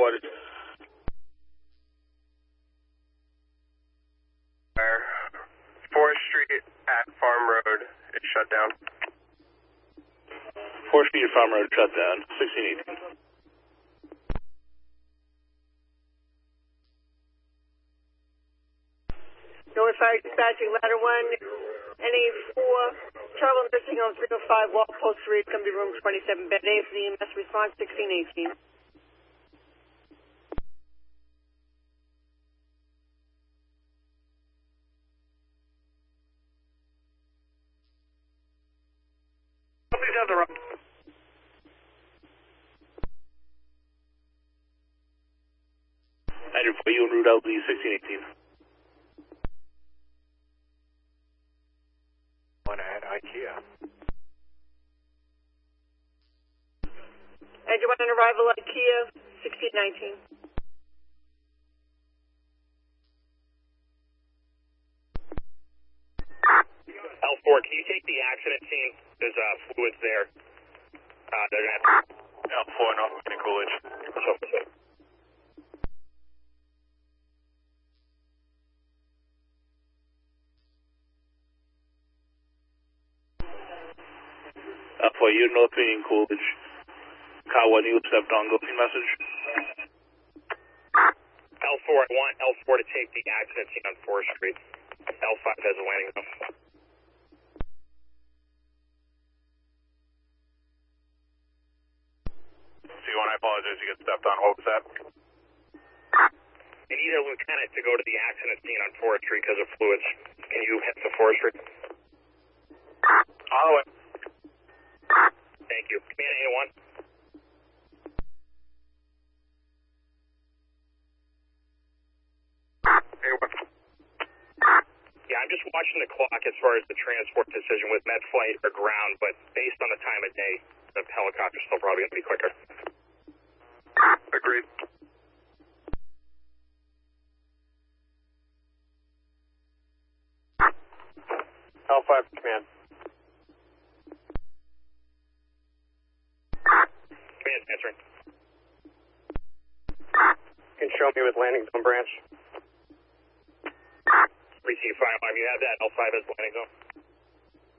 reported. 4th Street at Farm Road is shut down. 4th Street at Farm Road shut down. 1618. North Fire Dispatching Ladder 1, NA4, trouble missing on 305 Walpole Street, going to be room 27, bed A for the EMS response, 1618. Somebody's on the run. Andrew, for you en route LD 1618. At IKEA. Andrew 1 on arrival at IKEA, 1619. L4, can you take the accident scene? There's fluids there. They're going to have L4, North Coolidge. For you, North Pinion Coolidge. Car 1, you stepped on, ghosting message. L4, I want L4 to take the accident scene on 4th Street. L5 has a landing zone. C1, I apologize, you get stepped on. What was that? I need a lieutenant to go to the accident scene on 4th Street because of fluids. Can you head to 4th Street? On the way. Thank you. Command A1. A1. Yeah, I'm just watching the clock as far as the transport decision with med flight or ground, but based on the time of day, the helicopter's still probably going to be quicker. Agreed. L5 command. Command's answering. Can show me with landing zone branch. 3C5, you have that. L5 has landing zone.